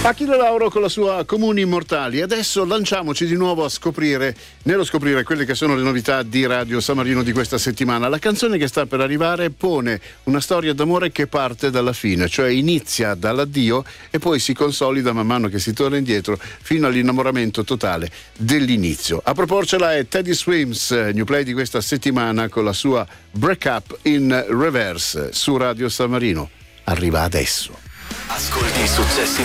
Achille Lauro con la sua Comuni Immortali. Adesso lanciamoci di nuovo a scoprire quelle che sono le novità di Radio San Marino di questa settimana. La canzone che sta per arrivare pone una storia d'amore che parte dalla fine, cioè inizia dall'addio e poi si consolida man mano che si torna indietro fino all'innamoramento totale dell'inizio. A proporcela è Teddy Swims, new play di questa settimana con la sua Break Up in Reverse su Radio San Marino. Arriva adesso. Ascolti i successi